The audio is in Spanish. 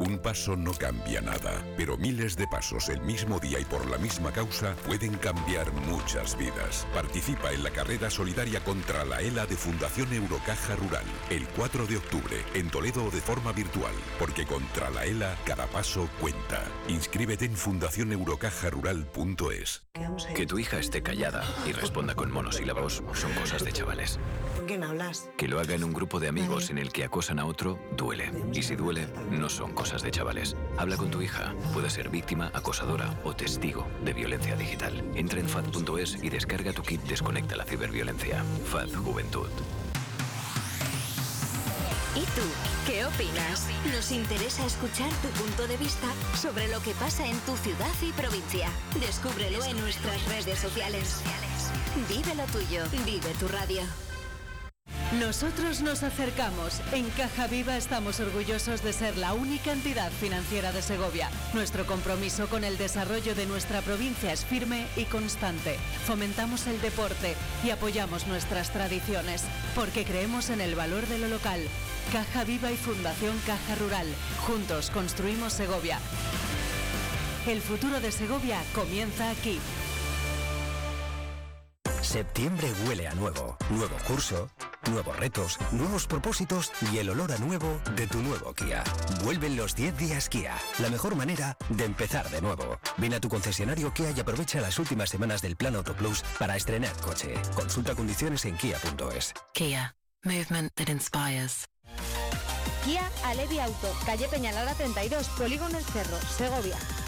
Un paso no cambia nada, pero miles de pasos el mismo día y por la misma causa pueden cambiar muchas vidas. Participa en la carrera solidaria contra la ELA de Fundación Eurocaja Rural, el 4 de octubre, en Toledo o de forma virtual, porque contra la ELA cada paso cuenta. Inscríbete en fundacioneurocajarural.es. Que tu hija esté callada y responda con monosílabos son cosas de chavales. ¿Con quién hablas? Que lo haga en un grupo de amigos en el que acosan a otro, duele. Y si duele, no son cosas de chavales. Habla con tu hija. Puede ser víctima, acosadora o testigo de violencia digital. Entra en FAD.es y descarga tu kit Desconecta la ciberviolencia. FAD Juventud. ¿Y tú? ¿Qué opinas? Nos interesa escuchar tu punto de vista sobre lo que pasa en tu ciudad y provincia. Descúbrelo en nuestras redes sociales. Vive lo tuyo, vive tu radio. Nosotros nos acercamos. En Caja Viva estamos orgullosos de ser la única entidad financiera de Segovia. Nuestro compromiso con el desarrollo de nuestra provincia es firme y constante. Fomentamos el deporte y apoyamos nuestras tradiciones, porque creemos en el valor de lo local. Caja Viva y Fundación Caja Rural. Juntos construimos Segovia. El futuro de Segovia comienza aquí. Septiembre huele a nuevo. Nuevo curso, nuevos retos, nuevos propósitos y el olor a nuevo de tu nuevo Kia. Vuelven los 10 días Kia, la mejor manera de empezar de nuevo. Ven a tu concesionario Kia y aprovecha las últimas semanas del Plan Auto Plus para estrenar coche. Consulta condiciones en kia.es. Kia. Movement that inspires. Kia Alevi Auto, calle Peñalara 32, Polígono El Cerro, Segovia.